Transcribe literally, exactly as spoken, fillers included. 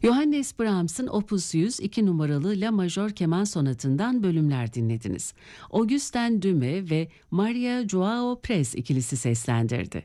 Johannes Brahms'ın Opus yüz iki numaralı La Majör Keman Sonatı'ndan bölümler dinlediniz. Augustin Dumay ve Maria Joao Prez ikilisi seslendirdi.